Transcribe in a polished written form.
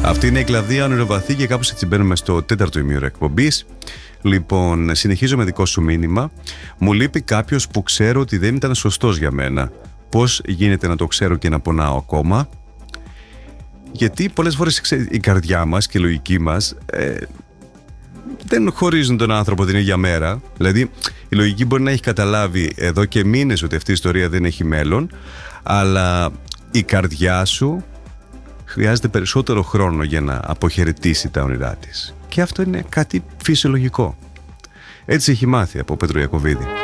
Αυτή είναι η Κλαδία Ονειροβαθή και κάπως έτσι μπαίνουμε στο τέταρτο ημίωρο εκπομπής. Λοιπόν, συνεχίζω με δικό σου μήνυμα. Μου λείπει κάποιος που ξέρω ότι δεν ήταν σωστός για μένα. Πώς γίνεται να το ξέρω και να πονάω ακόμα? Γιατί πολλές φορές η καρδιά μας και η λογική μας δεν χωρίζουν τον άνθρωπο την ίδια μέρα. Δηλαδή η λογική μπορεί να έχει καταλάβει εδώ και μήνες ότι αυτή η ιστορία δεν έχει μέλλον, αλλά η καρδιά σου χρειάζεται περισσότερο χρόνο για να αποχαιρετήσει τα όνειρά της. Και αυτό είναι κάτι φυσιολογικό. Έτσι έχει μάθει από Πέτρο Ιακωβίδη.